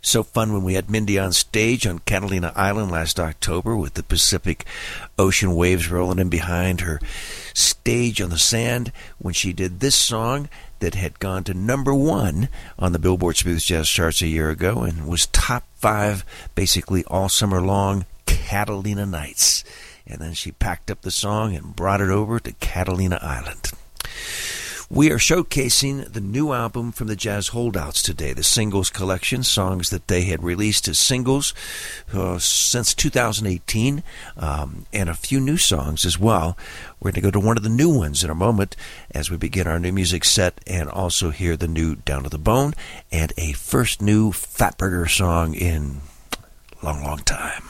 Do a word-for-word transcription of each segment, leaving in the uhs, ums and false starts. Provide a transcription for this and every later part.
So fun when we had Mindy on stage on Catalina Island last October with the Pacific Ocean waves rolling in behind her stage on the sand when she did this song that had gone to number one on the Billboard Smooth Jazz charts a year ago and was top five basically all summer long, Catalina Nights. And then she packed up the song and brought it over to Catalina Island. We are showcasing the new album from the Jazz Holdouts today, the Singles Collection, songs that they had released as singles uh, since two thousand eighteen, um, and a few new songs as well. We're going to go to one of the new ones in a moment as we begin our new music set and also hear the new Down to the Bone and a first new Fatburger song in a long, long time.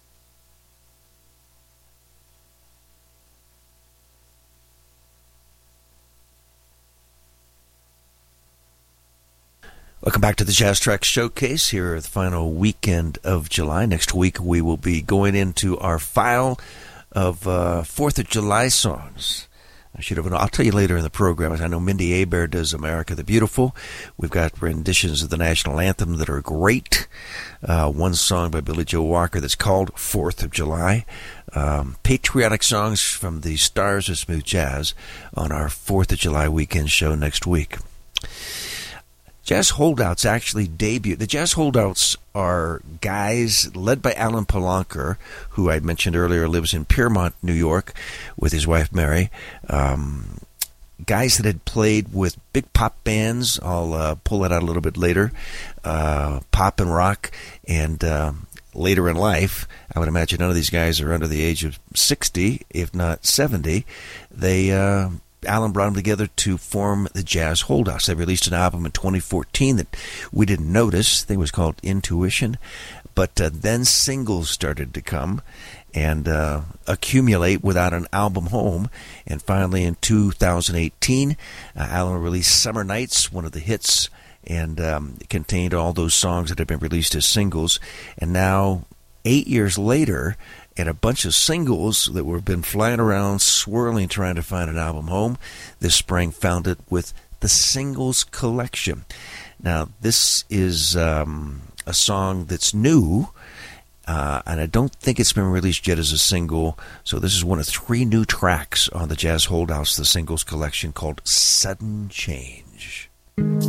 Welcome back to the Jazz Track Showcase here at the final weekend of July. Next week we will be going into our file of uh, fourth of July songs. I should have. I'll tell you later in the program. I know Mindy Hebert does America the Beautiful. We've got renditions of the national anthem that are great. Uh, one song by Billy Joe Walker that's called fourth of July. Um, patriotic songs from the Stars of Smooth Jazz on our fourth of July weekend show next week. Jazz Holdouts actually debuted. The Jazz Holdouts are guys led by Alan Palanker, who I mentioned earlier lives in Piermont, New York, with his wife Mary. Um, guys that had played with big pop bands. I'll uh, pull that out a little bit later. Uh, pop and rock, and uh, later in life, I would imagine none of these guys are under the age of sixty, if not seventy. They... Uh, Alan brought them together to form the Jazz Holdouts. They released an album in twenty fourteen that we didn't notice. I think it was called Intuition. But uh, then singles started to come and uh, accumulate without an album home. And finally in two thousand eighteen, uh, Alan released Summer Nights, one of the hits, and um, it contained all those songs that had been released as singles. And now, eight years later, and a bunch of singles that were been flying around, swirling, trying to find an album home, this spring found it with the Singles Collection. Now, this is um, a song that's new, uh, and I don't think it's been released yet as a single, so this is one of three new tracks on the Jazz Holdouts, the Singles Collection, called Sudden Change.